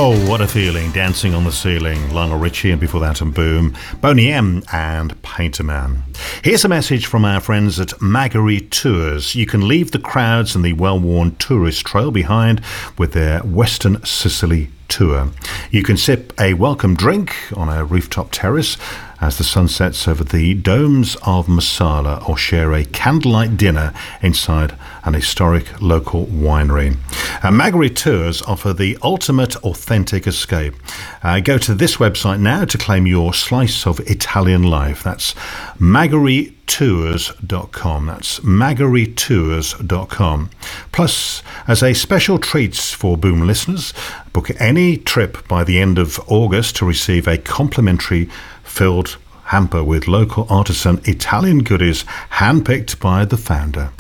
Oh, what a feeling, Dancing on the Ceiling, Lionel Richie, and before that and Boom, Boney M and Painter Man. Here's a message from our friends at Magari Tours. You can leave the crowds and the well-worn tourist trail behind with their Western Sicily tour. You can sip a welcome drink on a rooftop terrace as the sun sets over the domes of Marsala, or share a candlelight dinner inside an historic local winery. Magari Tours offer the ultimate authentic escape. Go to this website now to claim your slice of Italian life. That's magaritours.com. That's magaritours.com. Plus, as a special treat for Boom listeners, book any trip by the end of August to receive a complimentary filled hamper with local artisan Italian goodies handpicked by the founder.